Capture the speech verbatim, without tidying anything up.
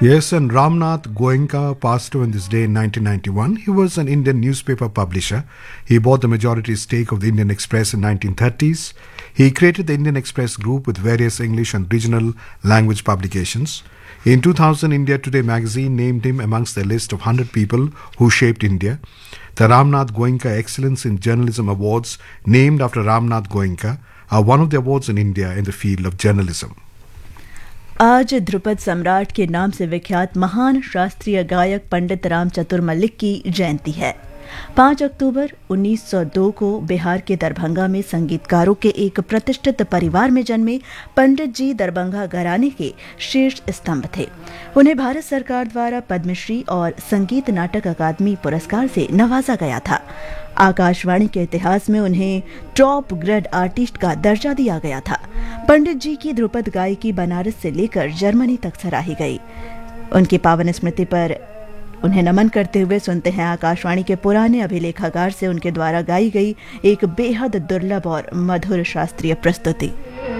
Yes, and Ramnath Goenka passed away on this day in nineteen ninety-one. He was an Indian newspaper publisher. He bought the majority stake of the Indian Express in nineteen thirties. He created the Indian Express Group with various English and regional language publications. In two thousand, India Today magazine named him amongst their list of one hundred people who shaped India. The Ramnath Goenka Excellence in Journalism Awards, named after Ramnath Goenka, are one of the awards in India in the field of journalism. आज ध्रुपद सम्राट के नाम से विख्यात महान शास्त्रीय गायक पंडित राम चतुर मल्लिक की जयंती है। पाँच अक्टूबर उन्नीस सौ दो को बिहार के दरभंगा में संगीतकारों के एक प्रतिष्ठित परिवार में जन्मे पंडित जी दरभंगा घराने के शीर्ष स्तंभ थे। उन्हें भारत सरकार द्वारा पद्मश्री और संगीत नाटक अकादमी पुरस्कार से नवाजा गया था। आकाशवाणी के इतिहास में उन्हें टॉप ग्रेड आर्टिस्ट का दर्जा दिया गया था। पंडित जी की ध्रुपद गायकी बनारस से लेकर जर्मनी तक सराही गई। उनकी पावन स्मृति पर उन्हें नमन करते हुए सुनते हैं आकाशवाणी के पुराने अभिलेखागार से उनके द्वारा गाई गई एक बेहद दुर्लभ और मधुर शास्त्रीय प्रस्तुति।